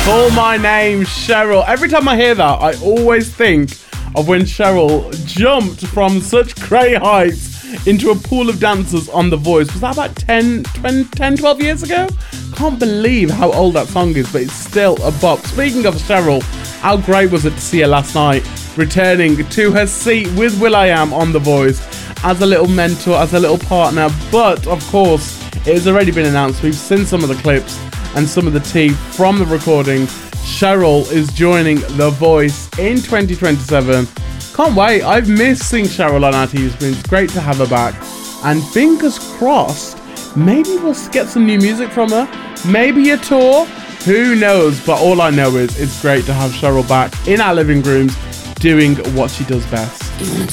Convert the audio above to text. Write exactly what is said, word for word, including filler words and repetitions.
Call My Name, Cheryl. Every time I hear that, I always think of when Cheryl jumped from such great heights into a pool of dancers on The Voice. Was that about ten, twenty, ten, twelve years ago? Can't believe how old that song is, but it's still a bop. Speaking of Cheryl, how great was it to see her last night returning to her seat with will.i.am on The Voice as a little mentor, as a little partner. But of course, it has already been announced. We've seen some of the clips and some of the tea from the recording. Cheryl is joining The Voice in twenty twenty-seven. Can't wait. I've missed seeing Cheryl on our T V screens. It's great to have her back. And fingers crossed, maybe we'll get some new music from her. Maybe a tour. Who knows? But all I know is it's great to have Cheryl back in our living rooms doing what she does best.